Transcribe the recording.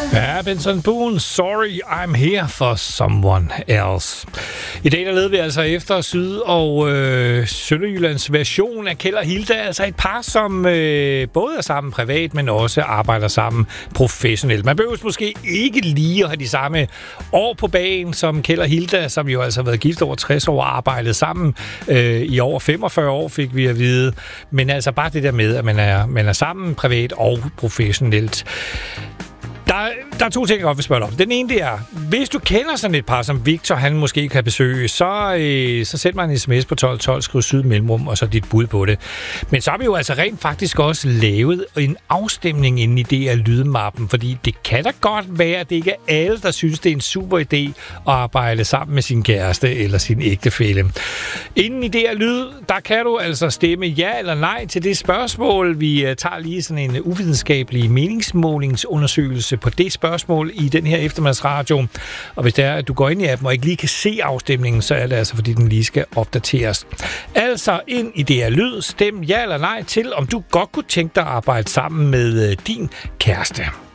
Ja, Benson Boone, Sorry, I'm here for someone else. I dag der leder vi altså efter Syd- og Sønderjyllands version af Kjeld og Hilda, altså et par, som både er sammen privat, men også arbejder sammen professionelt. Man behøver måske ikke lige at have de samme år på bagen som Kjeld og Hilda, som jo altså har været gift over 60 år og arbejdet sammen i over 45 år, fik vi at vide. Men altså bare det der med, at man er sammen privat og professionelt. Der er to ting, jeg godt vil spørge dig om. Den ene, det er, hvis du kender sådan et par, som Victor, han måske kan besøge, så send mig en sms på 1212, skriv Syd mellemrum, og så dit bud på det. Men så har vi jo altså rent faktisk også lavet en afstemning inde i det af lydmappen, fordi det kan da godt være, at det ikke er alle, der synes, det er en super idé at arbejde sammen med sin kæreste eller sin ægtefælle. Inden i det af lyd, der kan du altså stemme ja eller nej til det spørgsmål. Vi tager lige sådan en uvidenskabelig meningsmålingsundersøgelse på det spørgsmål i den her eftermiddagsradio. Og hvis det er, at du går ind i appen og ikke lige kan se afstemningen, så er det altså, fordi den lige skal opdateres. Altså ind i det her lyd, stem ja eller nej til, om du godt kunne tænke dig at arbejde sammen med din kæreste.